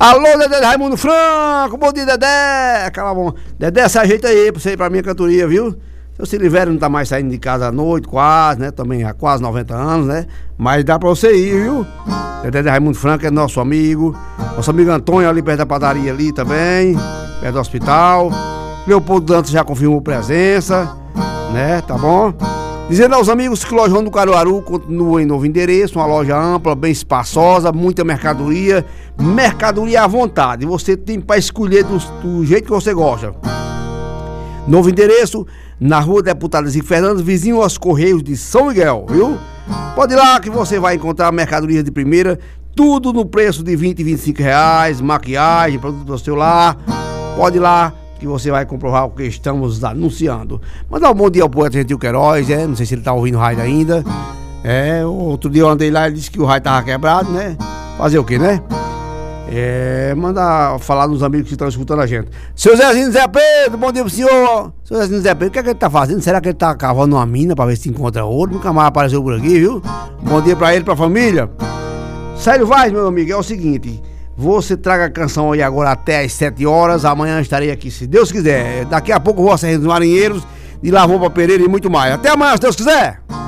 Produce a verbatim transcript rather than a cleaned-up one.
Alô, Dedé Raimundo Franco, bom dia, Dedé. Aquela bom. Dedé, se ajeita aí pra você ir pra minha cantoria, viu? Seu Silvério não tá mais saindo de casa à noite, quase, né? Também há quase noventa anos, né? Mas dá pra você ir, viu? Dedé Raimundo Franco é nosso amigo. Nosso amigo Antônio ali perto da padaria ali também, perto do hospital. Leopoldo Dantas já confirmou presença, né? Tá bom? Dizendo aos amigos que o Lojão do Caruaru continua em novo endereço, uma loja ampla, bem espaçosa, muita mercadoria, mercadoria à vontade. Você tem para escolher do, do jeito que você gosta. Novo endereço, na rua Deputado Zico Fernandes, vizinho aos Correios de São Miguel, viu? Pode ir lá que você vai encontrar mercadoria de primeira, tudo no preço de vinte e vinte e cinco reais, maquiagem, produto do seu lar. Pode ir lá que você vai comprovar o que estamos anunciando. Mandar um bom dia ao poeta Gentil Queiroz, é? Não sei se ele tá ouvindo o rádio ainda. É, outro dia eu andei lá e ele disse que o rádio tava quebrado, né? Fazer o quê, né? É, mandar falar nos amigos que estão escutando a gente. Seu Zezinho Zé Pedro, bom dia pro senhor. Seu Zezinho Zé Pedro, o que é que ele tá fazendo? Será que ele tá cavando uma mina pra ver se encontra ouro? Nunca mais apareceu por aqui, viu? Bom dia pra ele, pra família. Célio Vaz, meu amigo, é o seguinte: você traga a canção aí agora até às sete horas. Amanhã estarei aqui, se Deus quiser. Daqui a pouco eu vou a Serra dos Marinheiros, de lá vou pra Pereira e muito mais. Até amanhã, se Deus quiser.